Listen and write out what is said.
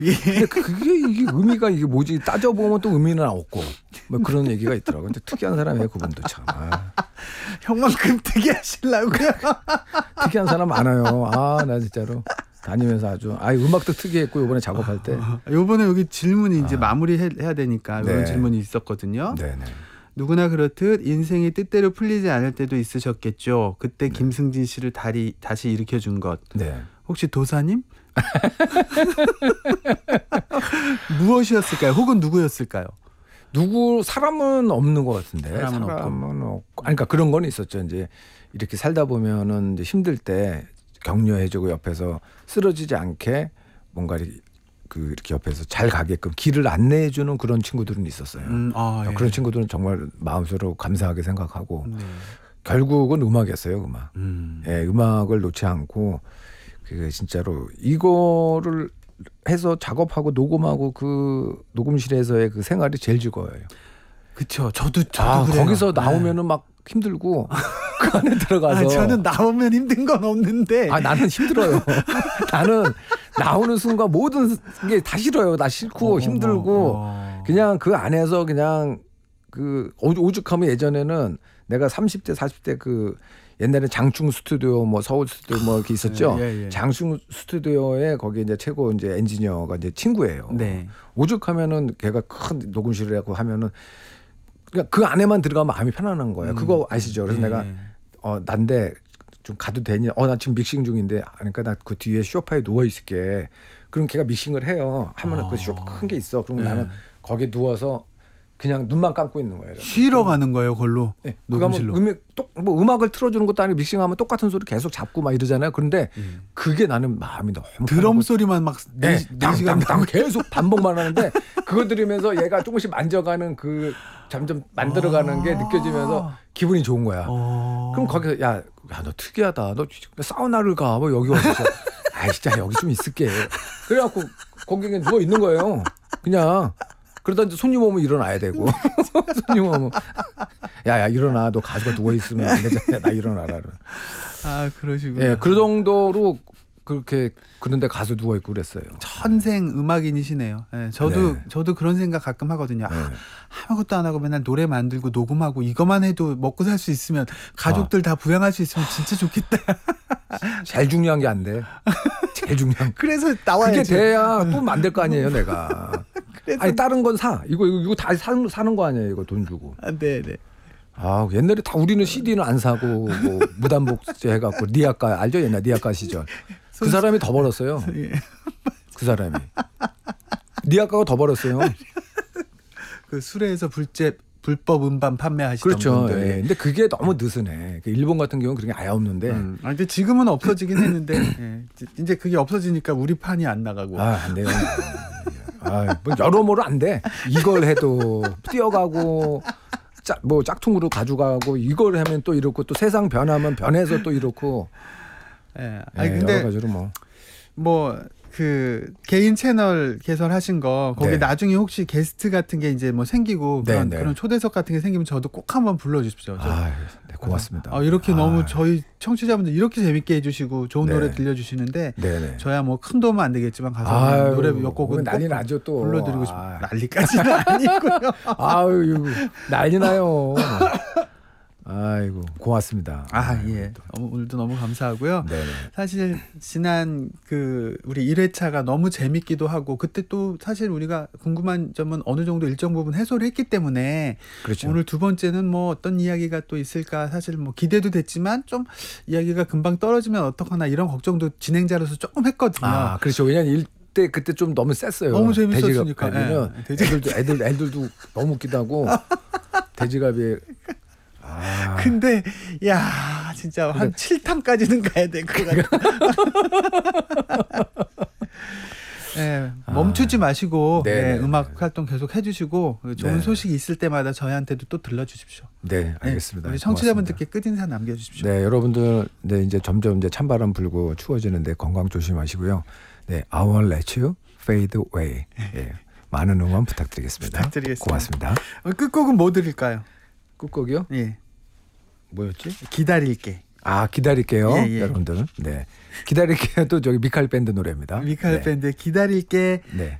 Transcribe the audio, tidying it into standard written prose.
근데 이게 의미가 이게 뭐지 따져보면 또 의미는 없고 뭐 그런 얘기가 있더라고요. 근데 특이한 사람이에요 그분도 참. 형만큼 특이하시려고요? 특이한 사람 많아요. 나 진짜로 다니면서 아주 음악도 특이했고 이번에 작업할 때. 이번에 여기 질문이 이제 마무리해야 되니까 네. 이런 질문이 있었거든요. 네네. 누구나 그렇듯 인생이 뜻대로 풀리지 않을 때도 있으셨겠죠. 그때 김승진 씨를 다시 일으켜준 것. 네. 혹시 도사님? 무엇이었을까요? 혹은 누구였을까요? 사람은 없는 것 같은데. 사람은 없고. 그러니까 그런 건 있었죠. 이제 이렇게 살다 보면은 이제 힘들 때 격려해주고 옆에서 쓰러지지 않게 뭔가 이렇게 옆에서 잘 가게끔 길을 안내해주는 그런 친구들은 있었어요. 예. 그런 친구들은 정말 마음속으로 감사하게 생각하고 네. 결국은 음악이었어요. 음악. 예, 음악을 놓지 않고 그 진짜로 이거를 해서 작업하고 녹음하고 그 녹음실에서의 그 생활이 제일 즐거워요. 그렇죠. 저도 그래요. 거기서 나오면은 막 힘들고 그 안에 들어가서 저는 나오면 힘든 건 없는데 나는 힘들어요. 나는 나오는 순간 모든 게 다 싫어요. 다 싫고 힘들고 그냥 그 안에서 그냥 그 오죽하면 예전에는 내가 30대 40대 그 옛날에 장충 스튜디오 뭐 서울 스튜디오 뭐 이렇게 있었죠. 예. 장충 스튜디오에 거기 이제 최고 이제 엔지니어가 이제 친구예요. 네. 오죽하면은 걔가 큰 녹음실을 하고 하면은 그냥 그 안에만 들어가면 마음이 편안한 거예요. 그거 아시죠? 그래서 내가 난데 좀 가도 되니? 나 지금 믹싱 중인데 그러니까 나 그 뒤에 소파에 누워 있을게. 그럼 걔가 믹싱을 해요. 하면은 그 소파 큰 게 있어. 그럼 나는 거기에 누워서 그냥 눈만 감고 있는 거예요. 쉬러 가는 거예요, 걸로. 네. 녹음실로. 음악을 틀어주는 것도 아니고 믹싱하면 똑같은 소리 계속 잡고 막 이러잖아요. 그런데 그게 나는 마음이 너무 드럼 소리만 막 4시간 계속 반복만 하는데 그거 들으면서 얘가 조금씩 만져가는 그 점점 만들어가는 게 느껴지면서 기분이 좋은 거야. 그럼 거기서 야 너 특이하다. 너 사우나를 가. 뭐 여기 와서 진짜 여기 좀 있을게. 그래갖고 거기에 누워 있는 거예요. 그냥. 그러다 이제 손님 오면 일어나야 되고 손님 오면 야 일어나. 너 가수가 누워 있으면 안 되잖아. 나 일어나라. 그러시구나. 예, 그 정도로 그렇게 그런데 가서 누워 있고 그랬어요. 천생 음악인이시네요. 예, 저도 그런 생각 가끔 하거든요. 아무것도 안 하고 맨날 노래 만들고 녹음하고 이것만 해도 먹고 살 수 있으면 가족들 다 부양할 수 있으면 진짜 좋겠다. 제일 중요한 게 안 돼. 제일 중요한. 그래서 나와야지. 그게 돼야 또 만들 거 아니에요, 내가. 다른 건 사. 이거 다 사는 거 아니에요, 이거 돈 주고. 네. 옛날에 다 우리는 CD는 안 사고 뭐 무단복제 해갖고 니아까 알죠? 옛날 니아까 시절. 그 사람이 더 벌었어요. 그 사람이. 니아까가 더 벌었어요. 그 수레에서 불법 음반 판매하시던 그렇죠. 분들. 예. 근데 그게 너무 느슨해. 일본 같은 경우는 그런 게 아예 없는데. 근데 지금은 없어지긴 했는데 이제 그게 없어지니까 우리 판이 안 나가고. 안 돼요. 뭐 여러모로 안 돼. 이걸 해도 뛰어가고 짝퉁으로 가져가고 이걸 하면 또 이렇고 또 세상 변하면 변해서 또 이렇고. 근데 여러 가지로 그 개인 채널 개설하신 거 거기 나중에 혹시 게스트 같은 게 이제 뭐 생기고 그런 초대석 같은 게 생기면 저도 꼭 한번 불러주십시오. 네, 고맙습니다. 이렇게 너무 저희 청취자분들 이렇게 재밌게 해주시고 좋은 노래 들려주시는데 저야 뭐 큰 도움은 안 되겠지만 가서 노래 몇 곡은 난리 나죠 또. 불러드리고 싶어요. 난리까지는 아니고요. 난리 나요. 아이고 고맙습니다. 예. 오늘도 너무 감사하고요. 네네. 사실 지난 우리 1회차가 너무 재밌기도 하고 그때 또 사실 우리가 궁금한 점은 어느 정도 일정 부분 해소를 했기 때문에 그렇죠. 오늘 두 번째는 뭐 어떤 이야기가 또 있을까 사실 뭐 기대도 됐지만 좀 이야기가 금방 떨어지면 어떡하나 이런 걱정도 진행자로서 조금 했거든요. 그렇죠. 왜냐하면 그때 좀 너무 셌어요. 너무 재밌었으니까. 애들도 너무 웃기도 하고 돼지갑이. 근데 진짜 한 7탄까지는 가야 될 것 같아요. 멈추지 마시고 음악 활동 계속 해주시고 좋은 소식이 있을 때마다 저희한테도 또 들려주십시오. 네, 알겠습니다. 우리 청취자분들께 끝인사 남겨주십시오. 네, 여러분들 이제 점점 이제 찬바람 불고 추워지는데 건강 조심하시고요. 네, I won't let you fade away. 많은 응원 부탁드리겠습니다. 고맙습니다. 끝곡은 뭐 드릴까요? 끝곡이요? 예. 뭐였지? 기다릴게. 아, 기다릴게요. 예, 예. 여러분들. 네. 기다릴게요도 저기 미칼 밴드 노래입니다. 미카엘 네. 밴드 기다릴게. 네.